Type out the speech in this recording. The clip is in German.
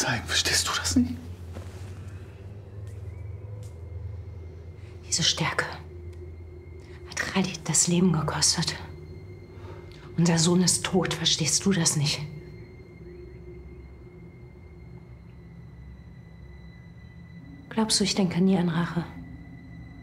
zeigen. Verstehst du das nicht? Diese Stärke hat Khalid das Leben gekostet. Unser Sohn ist tot, verstehst du das nicht? Glaubst du, ich denke nie an Rache?